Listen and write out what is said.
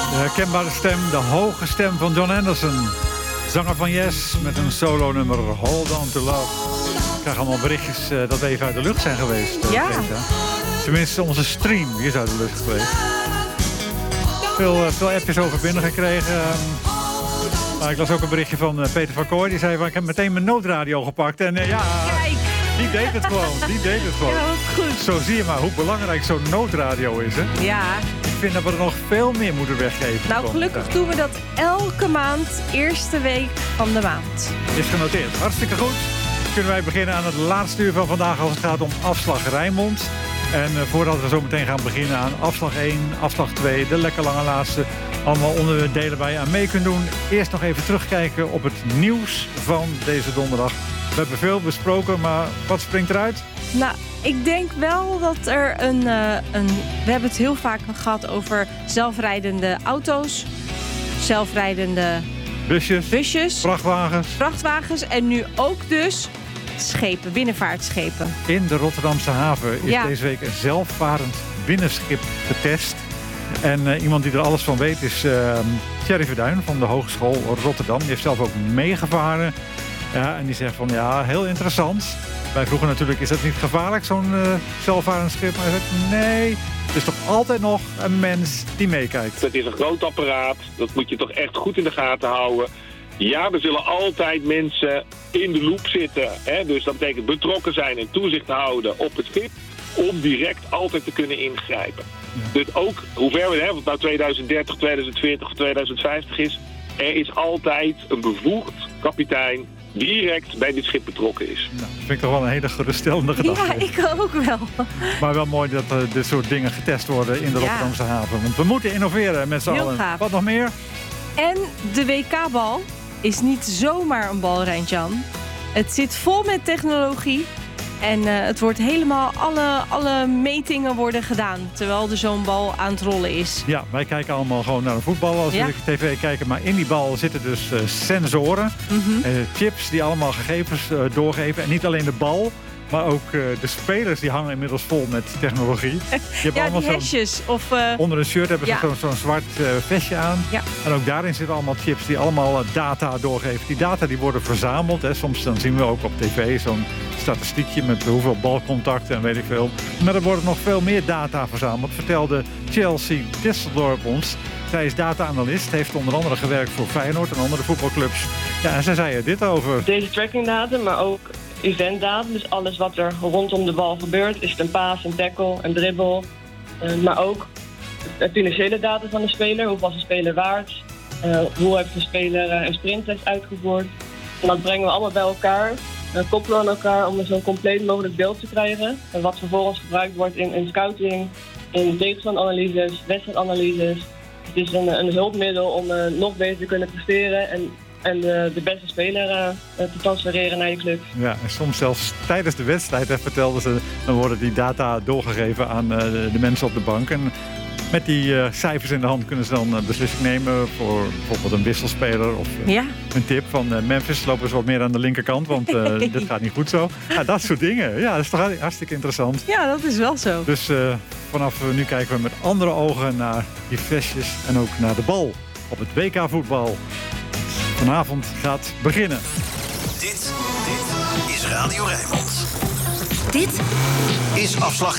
De herkenbare stem, de hoge stem van John Anderson. Zanger van Yes met een solo-nummer Hold On To Love. Ik krijg allemaal berichtjes dat we even uit de lucht zijn geweest. Ja. Tenminste, onze stream die is uit de lucht geweest. Veel appjes over binnengekregen. Maar ik las ook een berichtje van Peter van Kooij. Die zei van, ik heb meteen mijn noodradio gepakt. En Kijk. die deed het gewoon. Ja, wat goed. Zo zie je maar hoe belangrijk zo'n noodradio is, hè? Ja. Ik vind dat we er nog veel meer moeten weggeven. Nou, gelukkig doen we dat elke maand, eerste week van de maand. Is genoteerd. Hartstikke goed. Kunnen wij beginnen aan het laatste uur van vandaag als het gaat om afslag Rijnmond. En voordat we zo meteen gaan beginnen aan afslag 1, afslag 2, de lekker lange laatste. Allemaal onderdelen waar je aan mee kunt doen. Eerst nog even terugkijken op het nieuws van deze donderdag. We hebben veel besproken, maar wat springt eruit? Nou, ik denk wel dat er we hebben het heel vaak gehad over zelfrijdende auto's, zelfrijdende busjes, vrachtwagens en nu ook dus schepen, binnenvaartschepen. In de Rotterdamse haven is deze week een zelfvarend binnenschip getest. En iemand die er alles van weet is Thierry Verduin van de Hogeschool Rotterdam. Die heeft zelf ook meegevaren. Ja, en die zegt van ja, heel interessant. Wij vroegen natuurlijk, is dat niet gevaarlijk, zo'n zelfvarend schip? Maar hij zegt nee, er is toch altijd nog een mens die meekijkt. Het is een groot apparaat, dat moet je toch echt goed in de gaten houden. Ja, er zullen altijd mensen in de loop zitten. Hè? Dus dat betekent betrokken zijn en toezicht houden op het schip om direct altijd te kunnen ingrijpen. Ja. Dus ook, hoe ver we, of het nou 2030, 2040 of 2050 is, er is altijd een bevoegd kapitein direct bij dit schip betrokken is. Nou, dat vind ik toch wel een hele geruststellende gedachte. Ja, ik ook wel. Maar wel mooi dat dit soort dingen getest worden in de Rotterdamse haven. Want we moeten innoveren met z'n allen. Gaaf. Wat nog meer? En de WK-bal is niet zomaar een bal, Rijntjan. Het zit vol met technologie. En het wordt helemaal, alle metingen worden gedaan terwijl er zo'n bal aan het rollen is. Ja, wij kijken allemaal gewoon naar een voetbal als we tv kijken. Maar in die bal zitten dus sensoren, chips die allemaal gegevens doorgeven. En niet alleen de bal, maar ook de spelers die hangen inmiddels vol met technologie. Ja, die hesjes. Onder een shirt hebben ze zo'n zwart vestje aan. Ja. En ook daarin zitten allemaal chips die allemaal data doorgeven. Die data die worden verzameld. Hè. Soms dan zien we ook op tv zo'n statistiekje met hoeveel balcontacten en weet ik veel. Maar er worden nog veel meer data verzameld, vertelde Chelsea Disseldorp ons. Zij is data-analyst, heeft onder andere gewerkt voor Feyenoord en andere voetbalclubs. Ja, en zij zei er dit over. Deze trackingdata, maar ook eventdata, dus alles wat er rondom de bal gebeurt. Is het een paas, een tackle, een dribbel. Maar ook de financiële data van de speler. Hoeveel is de speler waard? Hoe heeft de speler een sprinttest uitgevoerd? En dat brengen we allemaal bij elkaar. Koppelen aan elkaar om een zo compleet mogelijk beeld te krijgen. En wat vervolgens gebruikt wordt in scouting, in tegenstandanalyses, wedstrijdanalyses. Het is een hulpmiddel om nog beter te kunnen presteren en de beste speler te transfereren naar je club. Ja, en soms zelfs tijdens de wedstrijd, vertelden ze, dan worden die data doorgegeven aan de mensen op de bank. En met die cijfers in de hand kunnen ze dan beslissing nemen voor bijvoorbeeld een wisselspeler of een tip van Memphis. Lopen ze wat meer aan de linkerkant, want dit gaat niet goed zo. Ja, dat soort dingen. Ja, dat is toch hartstikke interessant. Ja, dat is wel zo. Dus vanaf nu kijken we met andere ogen naar die vestjes en ook naar de bal op het WK voetbal. Vanavond gaat beginnen. Dit is Radio Rijnmond. Dit is afslag